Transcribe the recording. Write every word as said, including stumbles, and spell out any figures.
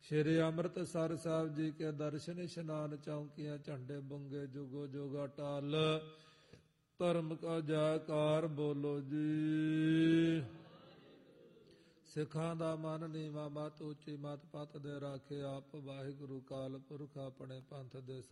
ਸ਼੍ਰੀ ਅੰਮ੍ਰਿਤਸਰ ਸਾਹਿਬ ਜੀ ਕੇ ਦਰਸ਼ਨ ਇਸ਼ਨਾਨ ਚੌਂਕੀਆਂ ਝੰਡੇ ਬੁੰਗੇ ਜੁਗੋ ਜੁਗਾ ਟਾਲ ਧਰਮ ਕਾ ਜੈਕਾਰ ਬੋਲੋ ਜੀ। ਸਿੱਖਾਂ ਦਾ ਮਨ ਨੀਵਾ ਮਤ ਉੱਚੀ ਮਤ ਪਤ ਦੇ ਰਾਖੇ ਆਪ ਵਾਹਿਗੁਰੂ ਕਾਲ ਪੁਰਖ ਆਪਣੇ ਪੰਥ ਦੇ